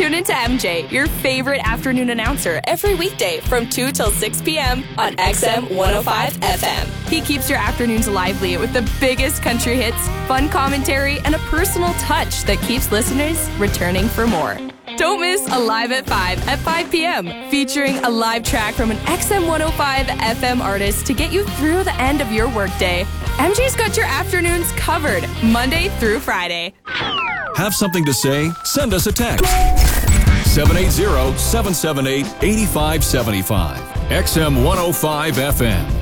Tune into MJ, your favorite afternoon announcer, every weekday from 2 till 6 p.m. on XM 105 FM. He keeps your afternoons lively with the biggest country hits, fun commentary, and a personal touch that keeps listeners returning for more. Don't miss Alive at 5 p.m., featuring a live track from an XM 105 FM artist to get you through the end of your workday. MJ's got your afternoons covered, Monday through Friday. Have something to say? Send us a text. 780-778-8575. XM 105 FM.